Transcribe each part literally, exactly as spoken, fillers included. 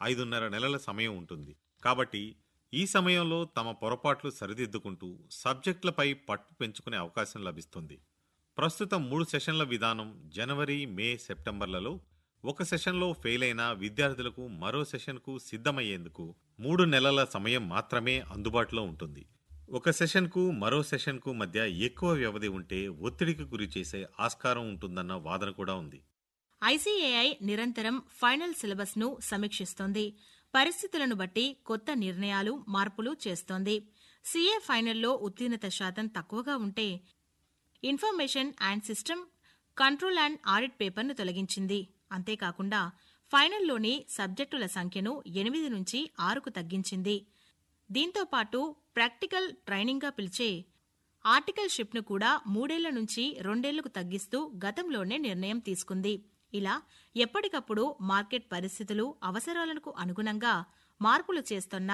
ఐదున్నర నెలల సమయం ఉంటుంది. కాబట్టి ఈ సమయంలో తమ పొరపాట్లు సరిదిద్దుకుంటూ సబ్జెక్టులపై పట్టు పెంచుకునే అవకాశం లభిస్తుంది. ప్రస్తుతం మూడు సెషన్ల విధానం జనవరి, మే, సెప్టెంబర్లలో ఒక సెషన్లో ఫెయిల్ అయిన విద్యార్థులకు మరో సెషన్కు సిద్ధమయ్యేందుకు మూడు నెలల సమయం మాత్రమే అందుబాటులో ఉంటుంది. ఒక సెషన్కు మరో సెషన్కు మధ్య ఎక్కువ వ్యవధి ఉంటే ఒత్తిడికి గురి చేసే ఆస్కారం ఉంటుందన్న వాదన కూడా ఉంది. ఐసీఏఐ నిరంతరం ఫైనల్ సిలబస్ ను సమీక్షిస్తోంది. పరిస్థితులను బట్టి కొత్త నిర్ణయాలు, మార్పులు చేస్తోంది. సీఏ ఫైనల్లో ఉత్తీర్ణత శాతం తక్కువగా ఉంటే information and system control and audit పేపర్ను తొలగించింది. అంతేకాకుండా ఫైనల్లోని సబ్జెక్టుల సంఖ్యను ఎనిమిది నుంచి ఆరుకు తగ్గించింది. దీంతో పాటు ప్రాక్టికల్ ట్రైనింగ్గా పిలిచే ఆర్టికల్షిప్ను కూడా మూడేళ్ల నుంచి రెండేళ్లకు తగ్గిస్తూ గతంలోనే నిర్ణయం తీసుకుంది. ఇలా ఎప్పటికప్పుడు మార్కెట్ పరిస్థితులు, అవసరాలకు అనుగుణంగా మార్పులు చేస్తున్న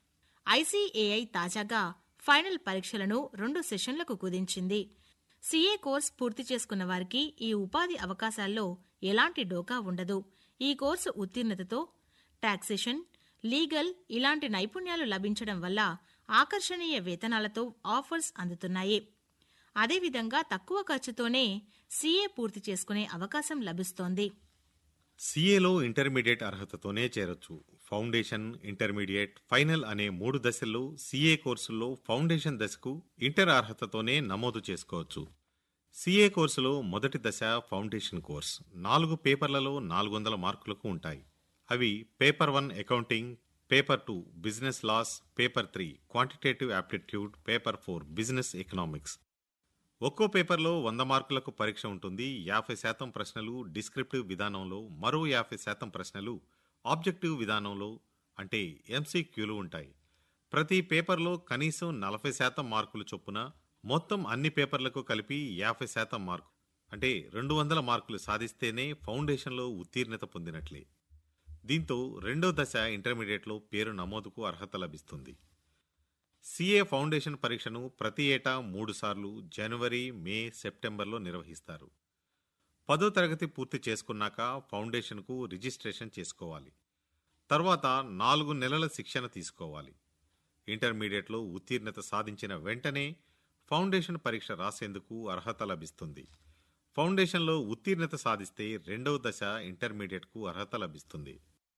ఐసీఏఐ తాజాగా ఫైనల్ పరీక్షలను రెండు సెషన్లకు కుదించింది. సీఏ కోర్సు పూర్తి చేసుకున్న వారికి ఈ ఉపాధి అవకాశాల్లో ఎలాంటి డోకా ఉండదు. ఈ కోర్సు ఉత్తీర్ణతతో టాక్సేషన్, లీగల్ ఇలాంటి నైపుణ్యాలు లభించడం వల్ల ఆకర్షణీయ వేతనాలతో ఆఫర్స్ అందుతున్నాయి. అదేవిధంగా తక్కువ ఖర్చుతోనే సీఏ పూర్తి చేసుకునే అవకాశం లభిస్తోంది. సీఏలో ఇంటర్మీడియట్ అర్హతతోనే చేరొచ్చు. ఫౌండేషన్, ఇంటర్మీడియట్, ఫైనల్ అనే మూడు దశల్లో సీఏ కోర్సుల్లో ఫౌండేషన్ దశకు ఇంటర్ అర్హతతోనే నమోదు చేసుకోవచ్చు. సీఏ కోర్సులో మొదటి దశ ఫౌండేషన్ కోర్స్ నాలుగు పేపర్లలో నాలుగు వందల మార్కులకు ఉంటాయి. అవి paper one accounting, paper two business loss, paper three quantitative aptitude, paper four business economics. ఒక్కో పేపర్లో వంద మార్కులకు పరీక్ష ఉంటుంది. యాభై శాతం ప్రశ్నలు డిస్క్రిప్టివ్ విధానంలో, మరో యాభై శాతం ప్రశ్నలు ఆబ్జెక్టివ్ విధానంలో అంటే ఎంసీక్యూలు ఉంటాయి. ప్రతి పేపర్లో కనీసం నలభై శాతం మార్కులు చొప్పున మొత్తం అన్ని పేపర్లకు కలిపి యాభై శాతం మార్కు అంటే రెండు వందల మార్కులు సాధిస్తేనే ఫౌండేషన్లో ఉత్తీర్ణత పొందినట్లే. దీంతో రెండో దశ ఇంటర్మీడియట్లో పేరు నమోదుకు అర్హత లభిస్తుంది. సీఏ ఫౌండేషన్ పరీక్షను ప్రతి ఏటా మూడు సార్లు జనవరి, మే, సెప్టెంబర్లో నిర్వహిస్తారు. పదో తరగతి పూర్తి చేసుకున్నాక ఫౌండేషన్కు రిజిస్ట్రేషన్ చేసుకోవాలి. తర్వాత నాలుగు నెలల శిక్షణ తీసుకోవాలి. ఇంటర్మీడియట్లో ఉత్తీర్ణత సాధించిన వెంటనే ఫౌండేషన్ పరీక్ష రాసేందుకు అర్హత లభిస్తుంది. ఫౌండేషన్లో ఉత్తీర్ణత సాధిస్తే రెండవ దశ ఇంటర్మీడియట్కు అర్హత లభిస్తుంది.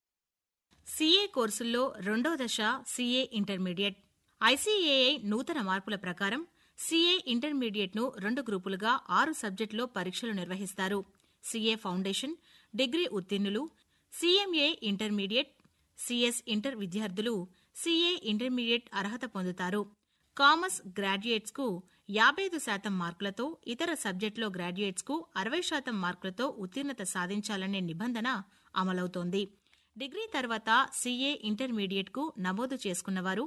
సీఏ కోర్సుల్లో రెండో దశ సీఏ ఇంటర్మీడియట్. ఐసీఏఐ నూతన మార్పుల ప్రకారం సీఏ ఇంటర్మీడియట్ను రెండు గ్రూపులుగా ఆరు సబ్జెక్టులో పరీక్షలు నిర్వహిస్తారు. CA foundation, degree ఉత్తీర్ణులు, సీఎంఏ intermediate, CS inter విద్యార్థులు సీఏ ఇంటర్మీడియట్ అర్హత పొందుతారు. కామర్స్ గ్రాడ్యుయేట్స్కు యాభై ఐదు శాతం మార్కులతో, ఇతర సబ్జెక్టులో గ్రాడ్యుయేట్స్కు అరవై శాతం మార్కులతో ఉత్తీర్ణత సాధించాలనే నిబంధన అమలవుతోంది. డిగ్రీ తర్వాత సీఏ ఇంటర్మీడియట్కు నమోదు చేసుకున్నవారు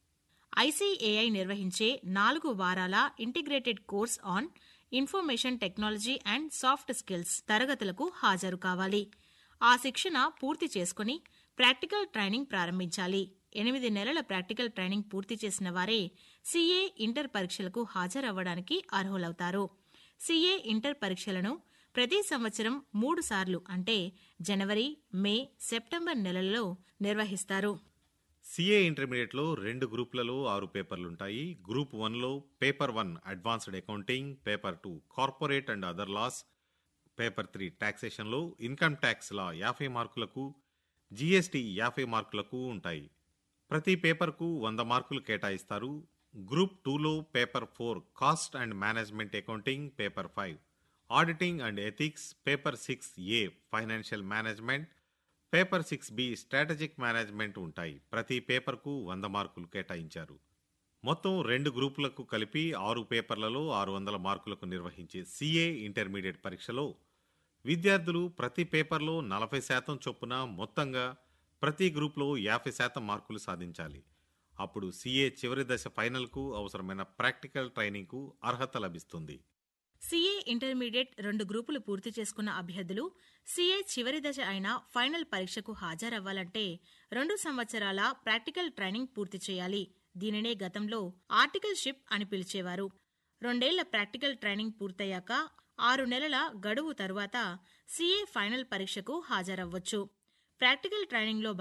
ఐసీఏఐ నిర్వహించే నాలుగు వారాల integrated course on information technology and soft skills తరగతులకు హాజరు కావాలి. ఆ శిక్షణ పూర్తి చేసుకుని ప్రాక్టికల్ ట్రైనింగ్ ప్రారంభించాలి. ఎనిమిది నెలల ప్రాక్టికల్ ట్రైనింగ్ పూర్తి చేసిన వారే సీఏ ఇంటర్ పరీక్షలకు హాజరవ్వడానికి అర్హులవుతారు. సీఏ ఇంటర్ పరీక్షలను ప్రతి సంవత్సరం మూడు సార్లు అంటే జనవరి, మే, సెప్టెంబర్ నెలలలో నిర్వహిస్తారు. సీఏ ఇంటర్మీడియట్లో రెండు గ్రూపులలో ఆరు పేపర్లుంటాయి. గ్రూప్ వన్లో paper one advanced accounting, paper two corporate and other loss, paper three టాక్సేషన్లో income tax లా యాభై మార్కులకు, జీఎస్టీ యాభై మార్కులకు ఉంటాయి. ప్రతి పేపర్కు వంద మార్కులు కేటాయిస్తారు. గ్రూప్ టూలో paper four cost and management accounting, paper five auditing and ethics, paper six A financial management, paper six B strategic management ఉంటాయి. ప్రతి పేపర్కు వంద మార్కులు కేటాయించారు. మొత్తం రెండు గ్రూపులకు కలిపి ఆరు పేపర్లలో ఆరు వందల మార్కులకు నిర్వహించే సీఏ ఇంటర్మీడియట్ పరీక్షలో విద్యార్థులు ప్రతి పేపర్లో నలభై శాతం చొప్పున మొత్తంగా ప్రతి గ్రూప్లో యాభై శాతం మార్కులు సాధించాలి. అప్పుడు సీఏ చివరి దశ ఫైనల్కు అవసరమైన ప్రాక్టికల్ ట్రైనింగ్కు అర్హత లభిస్తుంది. సీఏ ఇంటర్మీడియట్ రెండు గ్రూపులు పూర్తి చేసుకున్న అభ్యర్థులు సీఏ చివరి దశ అయిన ఫైనల్ పరీక్షకు హాజరవ్వాలంటే రెండు సంవత్సరాల ప్రాక్టికల్ ట్రైనింగ్ పూర్తి చేయాలి. దీనినే గతంలో ఆర్టికల్షిప్ అని పిలిచేవారు. రెండేళ్ల ప్రాక్టికల్ ట్రైనింగ్ పూర్తయ్యాక ఆరు నెలల గడువు తరువాత సీఏ ఫైనల్ పరీక్షకు హాజరవ్వచ్చు. ప్రాక్టికల్ ట్రైనింగ్లో